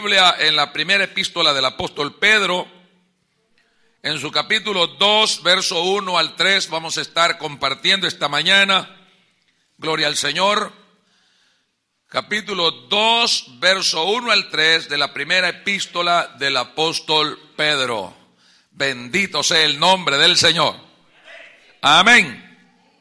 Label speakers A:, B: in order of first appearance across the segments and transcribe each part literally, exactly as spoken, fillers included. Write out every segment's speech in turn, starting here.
A: Biblia en la primera epístola del apóstol Pedro, en su capítulo dos, verso uno al tres, vamos a estar compartiendo esta mañana. Gloria al Señor. Capítulo dos, verso uno al tres de la primera epístola del apóstol Pedro. Bendito sea el nombre del Señor. Amén.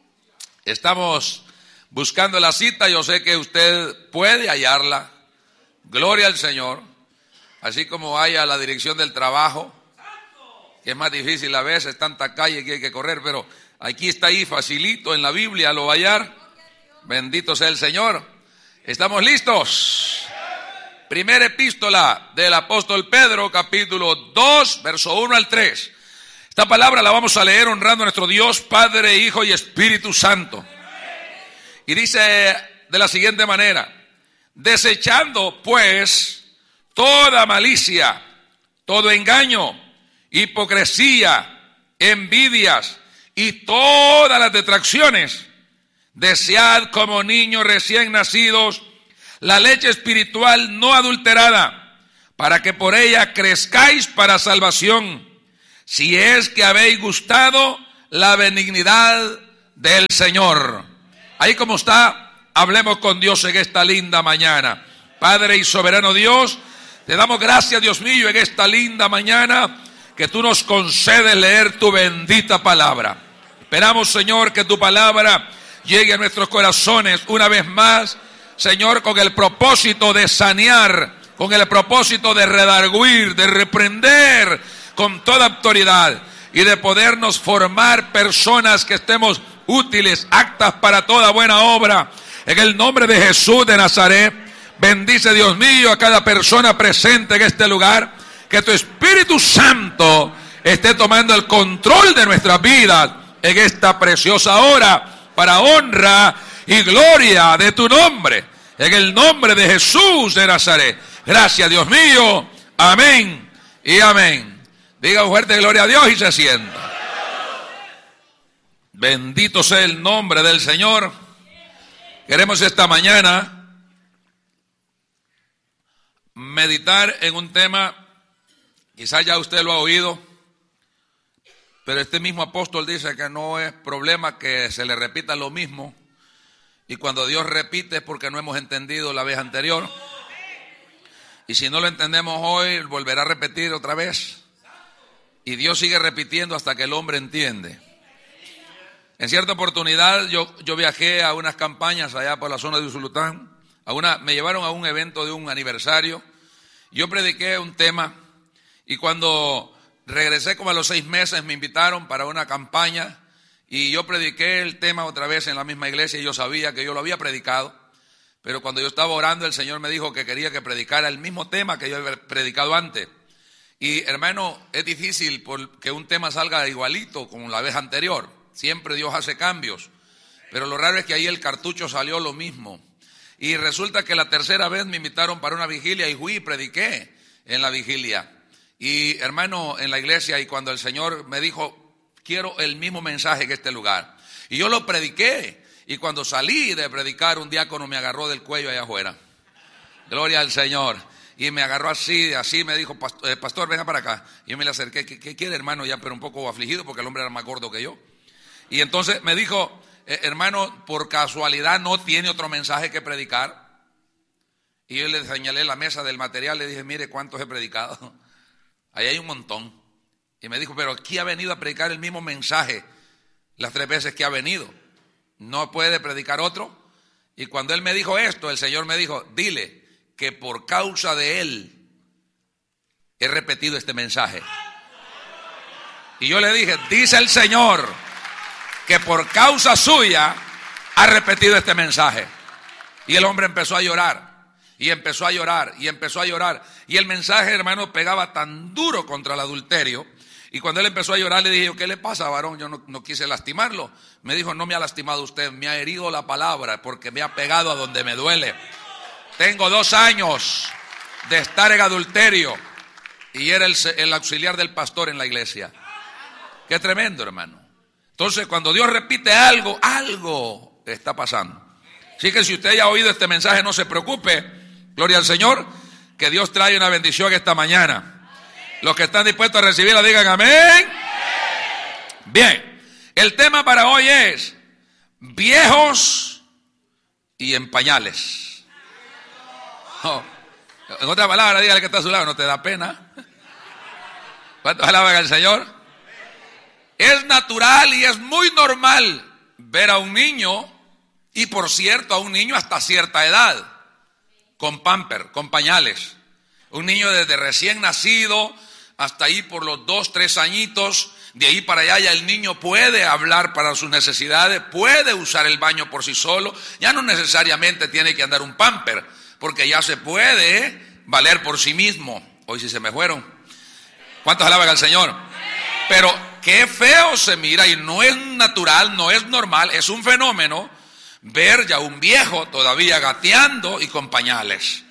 A: Estamos buscando la cita, yo sé que usted puede hallarla. Gloria al Señor. Así como haya la dirección del trabajo, que es más difícil a veces, tanta calle que hay que correr, pero aquí está ahí facilito en la Biblia, lo va a hallar. Bendito sea el Señor. ¿Estamos listos? Primera epístola del apóstol Pedro, capítulo dos, verso uno al tres. Esta palabra la vamos a leer honrando a nuestro Dios, Padre, Hijo y Espíritu Santo. Y dice de la siguiente manera: desechando pues toda malicia, todo engaño, hipocresía, envidias y todas las detracciones, desead como niños recién nacidos la leche espiritual no adulterada, para que por ella crezcáis para salvación, si es que habéis gustado la benignidad del Señor. Ahí como está, hablemos con Dios en esta linda mañana. Padre y soberano Dios, te damos gracias, Dios mío, en esta linda mañana que tú nos concedes leer tu bendita palabra. Esperamos, Señor, que tu palabra llegue a nuestros corazones una vez más, Señor, con el propósito de sanear, con el propósito de redarguir, de reprender con toda autoridad y de podernos formar personas que estemos útiles, aptas para toda buena obra. En el nombre de Jesús de Nazaret, bendice, Dios mío, a cada persona presente en este lugar. Que tu Espíritu Santo esté tomando el control de nuestras vidas en esta preciosa hora, para honra y gloria de tu nombre. En el nombre de Jesús de Nazaret. Gracias, Dios mío. Amén y amén. Diga fuerte gloria a Dios y se sienta. Bendito sea el nombre del Señor. Queremos esta mañana meditar en un tema, quizás ya usted lo ha oído, pero este mismo apóstol dice que no es problema que se le repita lo mismo, y cuando Dios repite es porque no hemos entendido la vez anterior, y si no lo entendemos hoy, volverá a repetir otra vez, y Dios sigue repitiendo hasta que el hombre entiende. En cierta oportunidad yo, yo viajé a unas campañas allá por la zona de Usulután, a una, me llevaron a un evento de un aniversario, yo prediqué un tema, y cuando regresé como a los seis meses me invitaron para una campaña, y yo prediqué el tema otra vez en la misma iglesia, y yo sabía que yo lo había predicado, pero cuando yo estaba orando el Señor me dijo que quería que predicara el mismo tema que yo había predicado antes. Y hermano, es difícil que un tema salga igualito como la vez anterior. Siempre Dios hace cambios, pero lo raro es que ahí el cartucho salió lo mismo. Y resulta que la tercera vez me invitaron para una vigilia y fui y prediqué en la vigilia. Y hermano, en la iglesia, y cuando el Señor me dijo, quiero el mismo mensaje que este lugar. Y yo lo prediqué, y cuando salí de predicar, un diácono me agarró del cuello allá afuera. Gloria al Señor. Y me agarró así, así me dijo, pastor, pastor venga para acá. Y yo me le acerqué, ¿qué, qué quiere, hermano? Ya, pero un poco afligido porque el hombre era más gordo que yo. Y entonces me dijo, eh, hermano, por casualidad no tiene otro mensaje que predicar. Y yo le señalé la mesa del material, le dije, mire cuántos he predicado. Ahí hay un montón. Y me dijo, pero aquí ha venido a predicar el mismo mensaje las tres veces que ha venido. ¿No puede predicar otro? Y cuando él me dijo esto, el Señor me dijo, dile que por causa de él he repetido este mensaje. Y yo le dije, dice el Señor que por causa suya ha repetido este mensaje. Y el hombre empezó a llorar, y empezó a llorar, y empezó a llorar. Y el mensaje, hermano, pegaba tan duro contra el adulterio. Y cuando él empezó a llorar, le dije, ¿qué le pasa, varón? Yo no, no quise lastimarlo. Me dijo, no me ha lastimado usted, me ha herido la palabra, porque me ha pegado a donde me duele. Tengo dos años de estar en adulterio, y era el, el auxiliar del pastor en la iglesia. Qué tremendo, hermano. Entonces, cuando Dios repite algo, algo está pasando. Así que si usted ya ha oído este mensaje, no se preocupe, gloria al Señor, que Dios trae una bendición esta mañana. Los que están dispuestos a recibirla, digan amén. Bien, el tema para hoy es viejos y en pañales. Oh, en otra palabra, dígale que está a su lado, ¿no te da pena? ¿Cuántos alaban al Señor? Es natural y es muy normal ver a un niño, y por cierto, a un niño hasta cierta edad, con pamper, con pañales. Un niño desde recién nacido hasta ahí por los dos, tres añitos, de ahí para allá ya el niño puede hablar para sus necesidades, puede usar el baño por sí solo, ya no necesariamente tiene que andar un pamper, porque ya se puede valer por sí mismo. Hoy sí se me fueron. ¿Cuántos alaban al Señor? Pero qué feo se mira, y no es natural, no es normal, es un fenómeno ver ya un viejo todavía gateando y con pañales.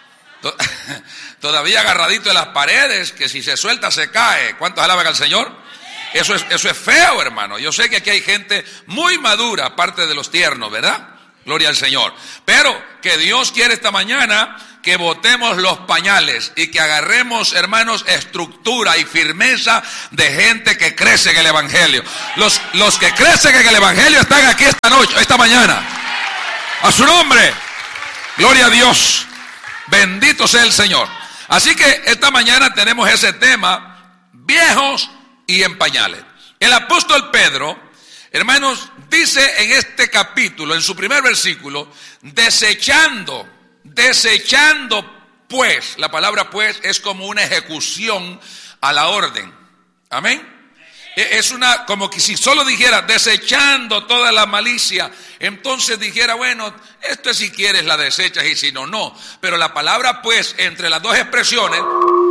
A: Todavía agarradito de las paredes, que si se suelta se cae. ¿Cuántos alaban al Señor? Eso es, eso es feo, hermano. Yo sé que aquí hay gente muy madura, aparte de los tiernos, ¿verdad? Gloria al Señor. Pero que Dios quiere esta mañana que botemos los pañales y que agarremos, hermanos, estructura y firmeza de gente que crece en el Evangelio. Los, los que crecen en el Evangelio están aquí esta noche, esta mañana. A su nombre. Gloria a Dios. Bendito sea el Señor. Así que esta mañana tenemos ese tema, viejos y en pañales. El apóstol Pedro, hermanos, dice en este capítulo, en su primer versículo, desechando, desechando pues, la palabra pues es como una ejecución a la orden. Amén. Es una, como que si solo dijera desechando toda la malicia, entonces dijera, bueno, esto es si quieres la desechas y si no, no. Pero la palabra pues, entre las dos expresiones,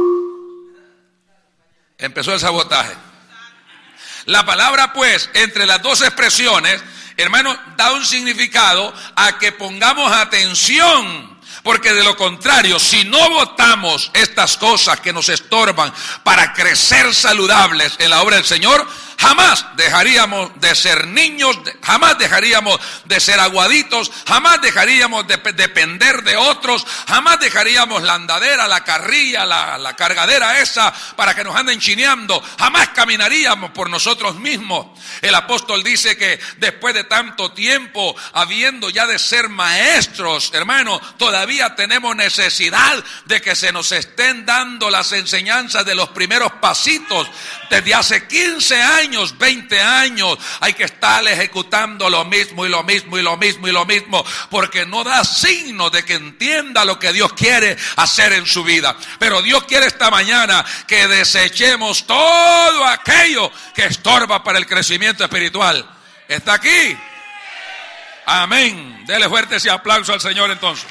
A: empezó el sabotaje. La palabra pues, entre las dos expresiones, hermano, da un significado a que pongamos atención. Porque de lo contrario, si no botamos estas cosas que nos estorban para crecer saludables en la obra del Señor, jamás dejaríamos de ser niños, jamás dejaríamos de ser aguaditos, jamás dejaríamos de depender de otros, jamás dejaríamos la andadera, la carrilla, la, la cargadera esa para que nos anden chineando, jamás caminaríamos por nosotros mismos. El apóstol dice que después de tanto tiempo, habiendo ya de ser maestros, hermano, todavía tenemos necesidad de que se nos estén dando las enseñanzas de los primeros pasitos. Desde hace quince años, veinte años, hay que estar ejecutando lo mismo y lo mismo y lo mismo y lo mismo, porque no da signo de que entienda lo que Dios quiere hacer en su vida. Pero Dios quiere esta mañana que desechemos todo aquello que estorba para el crecimiento espiritual. ¿Está aquí? Amén. Dele fuerte ese aplauso al Señor entonces.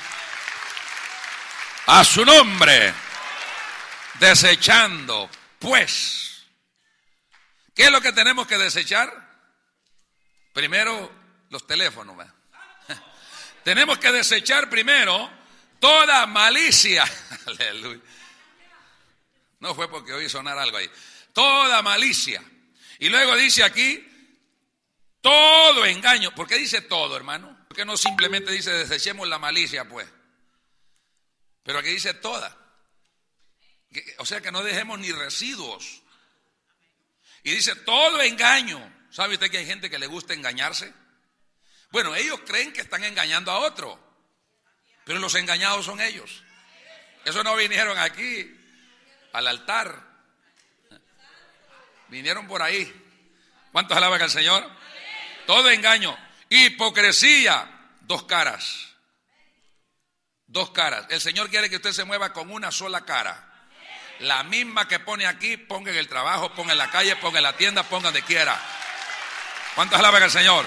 A: A su nombre. Desechando, pues. ¿Qué es lo que tenemos que desechar? Primero, los teléfonos. ¿verdad? Tenemos que desechar primero toda malicia. Aleluya. No fue porque oí sonar algo ahí. Toda malicia. Y luego dice aquí, todo engaño. ¿Por qué dice todo, hermano? ¿Por qué no simplemente dice desechemos la malicia, pues? Pero aquí dice toda. O sea que no dejemos ni residuos. Y dice todo engaño. ¿Sabe usted que hay gente que le gusta engañarse? Bueno, ellos creen que están engañando a otro, pero los engañados son ellos. Eso no vinieron aquí al altar. Vinieron por ahí. ¿Cuántos alaban al Señor? Todo engaño. Hipocresía. Dos caras. Dos caras. El Señor quiere que usted se mueva con una sola cara. La misma que pone aquí, ponga en el trabajo, ponga en la calle, ponga en la tienda, ponga donde quiera. ¿Cuántos alaban al Señor?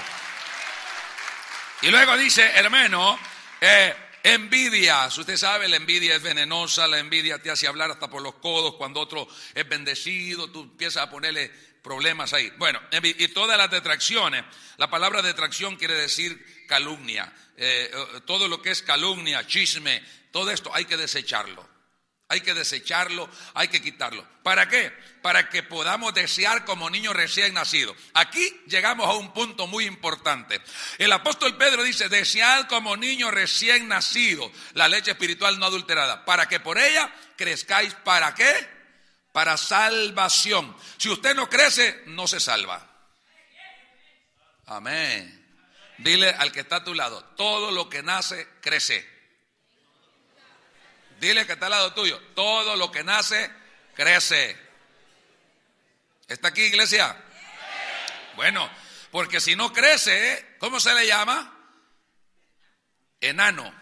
A: Y luego dice, hermano, eh, envidias. Usted sabe, la envidia es venenosa, la envidia te hace hablar hasta por los codos. Cuando otro es bendecido, tú empiezas a ponerle problemas ahí. Bueno, y todas las detracciones. La palabra detracción quiere decir calumnia. Eh, todo lo que es calumnia, chisme, todo esto hay que desecharlo. hay que desecharlo, hay que quitarlo. ¿Para qué? Para que podamos desear como niños recién nacidos. Aquí llegamos a un punto muy importante. El apóstol Pedro dice, desead como niños recién nacidos la leche espiritual no adulterada, para que por ella crezcáis. ¿Para qué? Para salvación. Si usted no crece, no se salva. Amén. Dile al que está a tu lado, todo lo que nace, crece. Dile que está al lado tuyo, todo lo que nace, crece. ¿Está aquí, iglesia? Bueno, porque si no crece, ¿cómo se le llama? Enano.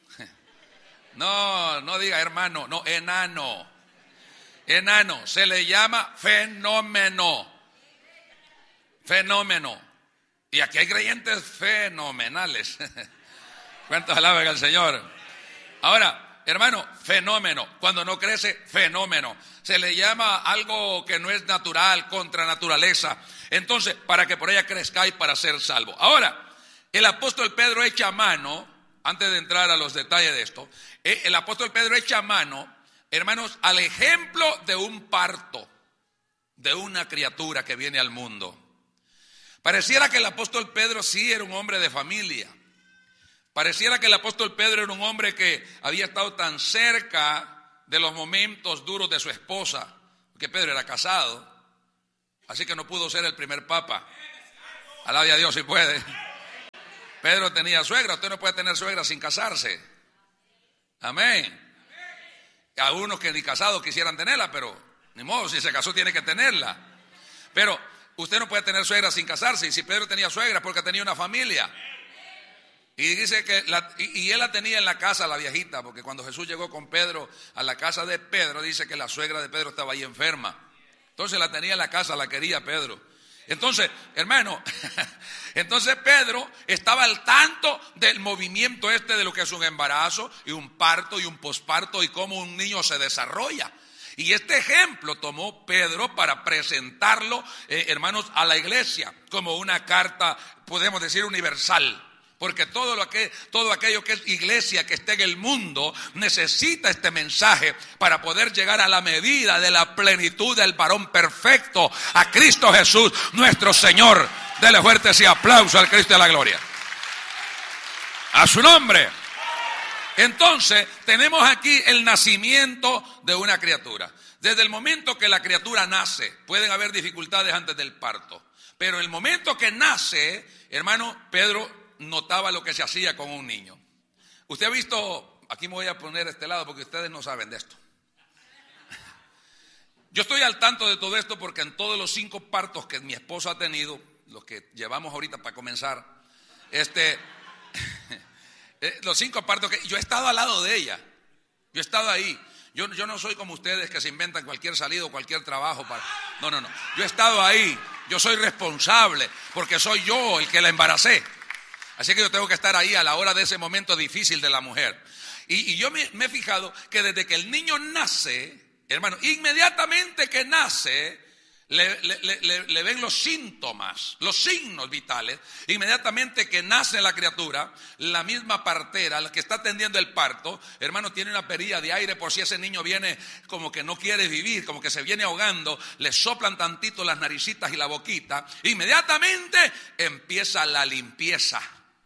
A: No, no diga hermano, no, enano. Enano, se le llama fenómeno. Fenómeno. Y aquí hay creyentes fenomenales. ¿Cuántos alaban al Señor? Ahora, hermano, fenómeno. Cuando no crece, fenómeno. Se le llama algo que no es natural, contra naturaleza. Entonces, para que por ella crezcáis para ser salvo. Ahora, el apóstol Pedro echa mano, antes de entrar a los detalles de esto, el apóstol Pedro echa mano, hermanos, al ejemplo de un parto, de una criatura que viene al mundo. Pareciera que el apóstol Pedro sí era un hombre de familia. Pareciera que el apóstol Pedro era un hombre que había estado tan cerca de los momentos duros de su esposa, porque Pedro era casado, así que no pudo ser el primer papa. Alabe a Dios si puede. Pedro tenía suegra, usted no puede tener suegra sin casarse. Amén. Algunos que ni casados quisieran tenerla, pero ni modo, si se casó tiene que tenerla. Pero usted no puede tener suegra sin casarse. Y si Pedro tenía suegra, porque tenía una familia. Y dice que la, y, y él la tenía en la casa, la viejita, porque cuando Jesús llegó con Pedro a la casa de Pedro, dice que la suegra de Pedro estaba ahí enferma. Entonces la tenía en la casa, la quería Pedro. Entonces, hermano, entonces Pedro estaba al tanto del movimiento este de lo que es un embarazo y un parto y un posparto y cómo un niño se desarrolla. Y este ejemplo tomó Pedro para presentarlo, eh, hermanos, a la iglesia como una carta, podemos decir, universal. Porque todo, lo que, todo aquello que es iglesia, que esté en el mundo, necesita este mensaje para poder llegar a la medida de la plenitud del varón perfecto, a Cristo Jesús, nuestro Señor. Dele fuerte ese aplauso al Cristo de la gloria. A su nombre. Entonces, tenemos aquí el nacimiento de una criatura. Desde el momento que la criatura nace, pueden haber dificultades antes del parto. Pero el momento que nace, hermano, Pedro notaba lo que se hacía con un niño. Usted ha visto, aquí me voy a poner este lado porque ustedes no saben de esto. Yo estoy al tanto de todo esto porque en todos los cinco partos que mi esposa ha tenido, los que llevamos ahorita para comenzar, este, los cinco partos que yo he estado al lado de ella, yo he estado ahí. Yo, yo no soy como ustedes que se inventan cualquier salido, cualquier trabajo para... No, no, no. Yo he estado ahí. Yo soy responsable porque soy yo el que la embaracé. Así que yo tengo que estar ahí a la hora de ese momento difícil de la mujer. Y, y yo me, me he fijado que desde que el niño nace, hermano, inmediatamente que nace, le, le, le, le ven los síntomas, los signos vitales. Inmediatamente que nace la criatura, la misma partera, la que está atendiendo el parto, hermano, tiene una perilla de aire por si ese niño viene como que no quiere vivir, como que se viene ahogando, le soplan tantito las naricitas y la boquita. Inmediatamente empieza la limpieza.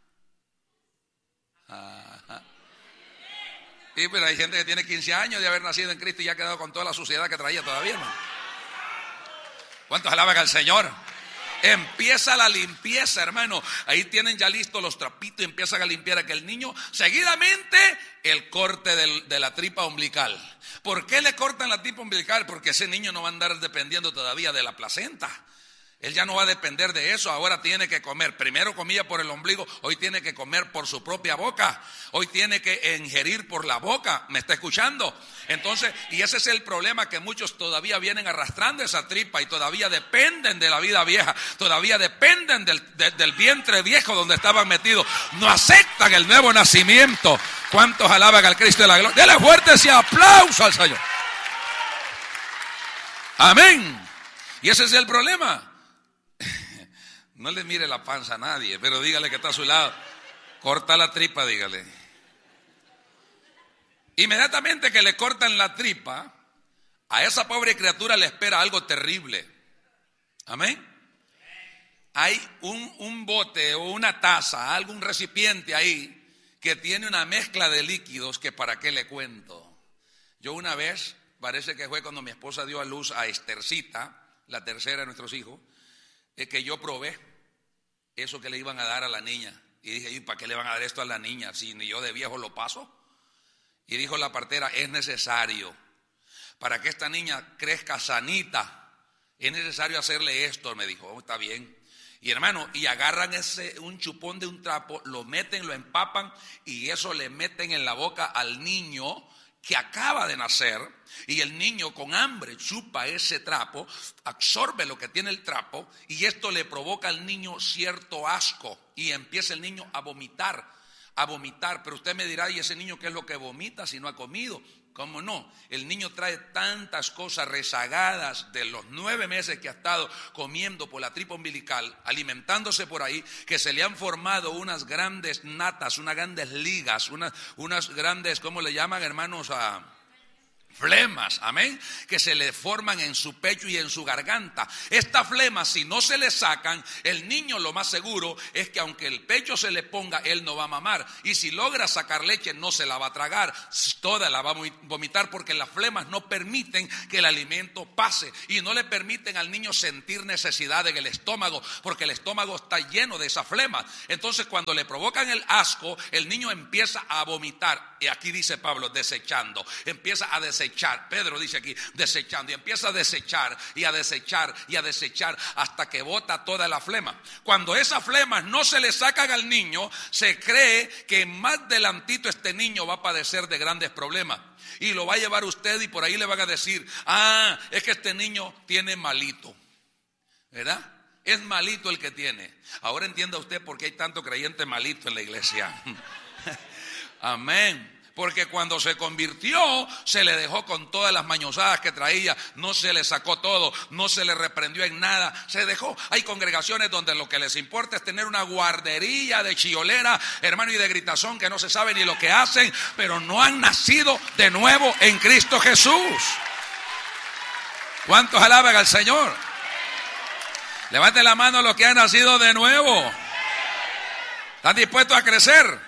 A: Ajá. Y pero hay gente que tiene quince años de haber nacido en Cristo y ya ha quedado con toda la suciedad que traía todavía, hermano. ¿Cuántos alaban al Señor? Empieza la limpieza, hermano. Ahí tienen ya listos los trapitos y empiezan a limpiar a aquel niño. Seguidamente, el corte del, de la tripa umbilical. ¿Por qué le cortan la tripa umbilical? Porque ese niño no va a andar dependiendo todavía de la placenta. Él ya no va a depender de eso, ahora tiene que comer. Primero comía por el ombligo, hoy tiene que comer por su propia boca. Hoy tiene que ingerir por la boca, ¿me está escuchando? Entonces, y ese es el problema, que muchos todavía vienen arrastrando esa tripa y todavía dependen de la vida vieja, todavía dependen del, de, del vientre viejo donde estaban metidos. No aceptan el nuevo nacimiento. ¿Cuántos alaban al Cristo de la gloria? Dele fuerte ese aplauso al Señor. Amén. Y ese es el problema. No le mire la panza a nadie, pero dígale que está a su lado. Corta la tripa, dígale. Inmediatamente que le cortan la tripa, a esa pobre criatura le espera algo terrible. Amén. Hay un, un bote o una taza, algún recipiente ahí que tiene una mezcla de líquidos que para qué le cuento. Yo una vez, parece que fue cuando mi esposa dio a luz a Estercita, la tercera de nuestros hijos, es que yo probé eso que le iban a dar a la niña. Y dije, ¿y para qué le van a dar esto a la niña si ni yo de viejo lo paso? Y dijo la partera, es necesario, para que esta niña crezca sanita, es necesario hacerle esto. Me dijo, oh, está bien. Y hermano, y agarran ese un chupón de un trapo, lo meten, lo empapan y eso le meten en la boca al niño que acaba de nacer, y el niño con hambre chupa ese trapo, absorbe lo que tiene el trapo, y esto le provoca al niño cierto asco y empieza el niño a vomitar, a vomitar. Pero usted me dirá, ¿y ese niño qué es lo que vomita si no ha comido? ¿Cómo no? El niño trae tantas cosas rezagadas de los nueve meses que ha estado comiendo por la tripa umbilical, alimentándose por ahí, que se le han formado unas grandes natas, unas grandes ligas, unas, unas grandes, ¿cómo le llaman, hermanos? A flemas, amén, que se le forman en su pecho y en su garganta. Estas flemas, si no se le sacan, el niño lo más seguro es que aunque el pecho se le ponga, él no va a mamar. Y si logra sacar leche, no se la va a tragar, toda la va a vomitar, porque las flemas no permiten que el alimento pase y no le permiten al niño sentir necesidad en el estómago, porque el estómago está lleno de esas flemas. Entonces cuando le provocan el asco, el niño empieza a vomitar. Y aquí dice Pablo, desechando, empieza a desechar. Pedro dice aquí, desechando, y empieza a desechar y a desechar y a desechar hasta que bota toda la flema. Cuando esas flemas no se le sacan al niño, se cree que más adelantito este niño va a padecer de grandes problemas y lo va a llevar usted, y por ahí le van a decir, ah, es que este niño tiene malito, ¿verdad? Es malito el que tiene. Ahora entienda usted por qué hay tanto creyente malito en la iglesia. Amén. Porque cuando se convirtió, se le dejó con todas las mañosadas que traía, no se le sacó todo, no se le reprendió en nada, se dejó. Hay congregaciones donde lo que les importa es tener una guardería de chiolera, hermano, y de gritazón, que no se sabe ni lo que hacen, pero no han nacido de nuevo en Cristo Jesús. ¿Cuántos alaban al Señor? Levante la mano los que han nacido de nuevo. ¿Están dispuestos a crecer?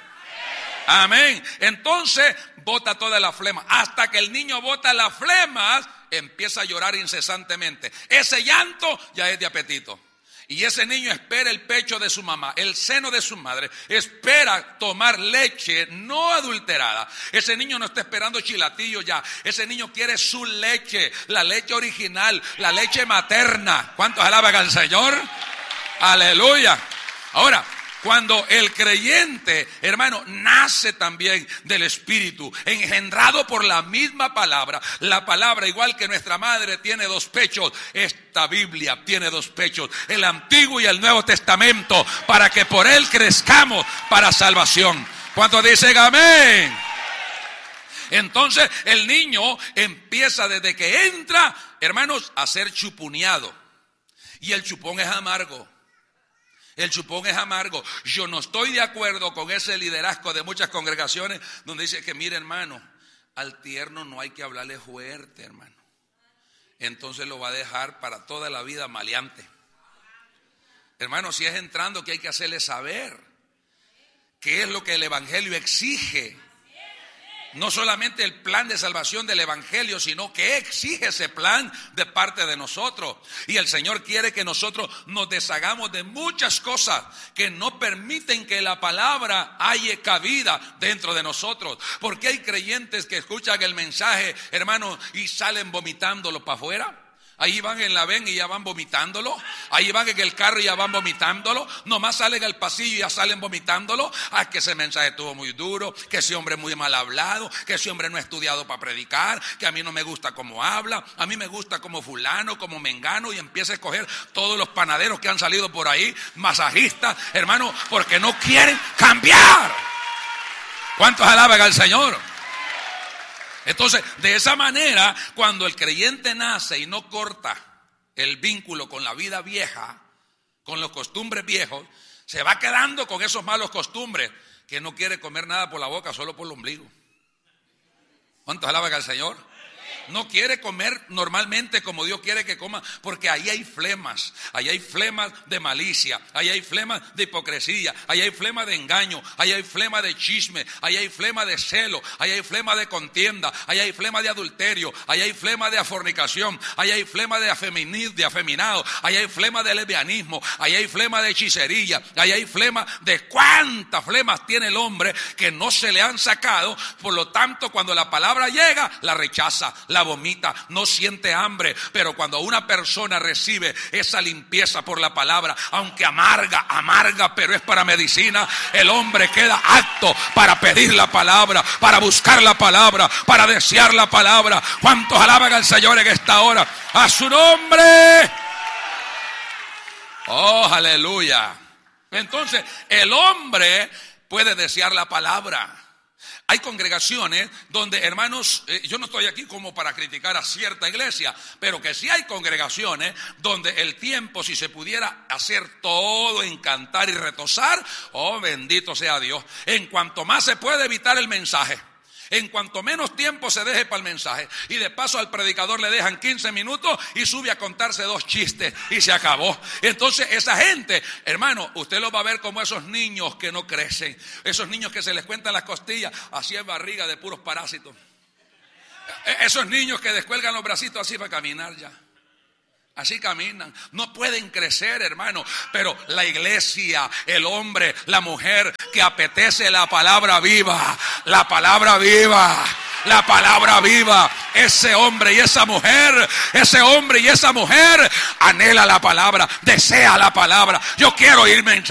A: Amén. Entonces bota toda la flema. Hasta que el niño bota las flemas, empieza a llorar incesantemente. Ese llanto ya es de apetito. Y ese niño espera el pecho de su mamá, el seno de su madre. Espera tomar leche no adulterada. Ese niño no está esperando chilatillo ya. Ese niño quiere su leche, la leche original, la leche materna. ¿Cuántos alaban al Señor? Aleluya. Ahora, cuando el creyente, hermano, nace también del Espíritu, engendrado por la misma palabra, la palabra, igual que nuestra madre tiene dos pechos, esta Biblia tiene dos pechos, el Antiguo y el Nuevo Testamento, para que por él crezcamos para salvación. ¿Cuántos dicen amén? Entonces el niño empieza desde que entra, hermanos, a ser chuponeado, y el chupón es amargo. El chupón es amargo. Yo no estoy de acuerdo con ese liderazgo de muchas congregaciones donde dice que, mire, hermano, al tierno no hay que hablarle fuerte, hermano. Entonces lo va a dejar para toda la vida maleante. Hermano, si es entrando, que hay que hacerle saber qué es lo que el evangelio exige. No solamente el plan de salvación del evangelio, sino que exige ese plan de parte de nosotros. Y el Señor quiere que nosotros nos deshagamos de muchas cosas que no permiten que la palabra haya cabida dentro de nosotros. Porque hay creyentes que escuchan el mensaje, hermano, y salen vomitándolo para afuera. Ahí van en la ven y ya van vomitándolo. Ahí van en el carro y ya van vomitándolo. Nomás salen al pasillo y ya salen vomitándolo. Ah, que ese mensaje estuvo muy duro, que ese hombre es muy mal hablado, que ese hombre no ha estudiado para predicar, que a mí no me gusta cómo habla, a mí me gusta como fulano, como mengano, y empieza a escoger todos los panaderos que han salido por ahí, masajistas, hermano, porque no quieren cambiar. ¿Cuántos alaban al Señor? Entonces, de esa manera, cuando el creyente nace y no corta el vínculo con la vida vieja, con los costumbres viejos, se va quedando con esos malos costumbres, que no quiere comer nada por la boca, solo por el ombligo. ¿Cuántos alaban al Señor? No quiere comer normalmente como Dios quiere que coma, porque ahí hay flemas, ahí hay flemas de malicia, ahí hay flemas de hipocresía, ahí hay flemas de engaño, ahí hay flemas de chisme, ahí hay flemas de celo, ahí hay flemas de contienda, ahí hay flemas de adulterio, ahí hay flemas de fornicación, ahí hay flemas de, afemini, de afeminado, ahí hay flemas de lesbianismo, ahí hay flemas de hechicería, ahí hay flemas de cuántas flemas tiene el hombre que no se le han sacado. Por lo tanto, cuando la palabra llega, la rechaza, la vomita, no siente hambre. Pero cuando una persona recibe esa limpieza por la palabra, aunque amarga, amarga, pero es para medicina, el hombre queda apto para pedir la palabra, para buscar la palabra, para desear la palabra. ¿Cuántos alaban al Señor en esta hora? ¡A su nombre! ¡Oh, aleluya! Entonces, el hombre puede desear la palabra. Hay congregaciones donde, hermanos, eh, yo no estoy aquí como para criticar a cierta iglesia, pero que sí hay congregaciones donde el tiempo, si se pudiera hacer todo en cantar y retozar, oh, bendito sea Dios, en cuanto más se puede evitar el mensaje, en cuanto menos tiempo se deje para el mensaje, y de paso al predicador le dejan quince minutos y sube a contarse dos chistes y se acabó. Entonces esa gente, hermano, usted lo va a ver como esos niños que no crecen, esos niños que se les cuentan las costillas así en barriga de puros parásitos, esos niños que descuelgan los bracitos así para caminar ya. Así caminan, no pueden crecer, hermano. Pero la iglesia, el hombre, la mujer que apetece la palabra viva, la palabra viva, la palabra viva, ese hombre y esa mujer, ese hombre y esa mujer anhela la palabra, desea la palabra. Yo quiero irme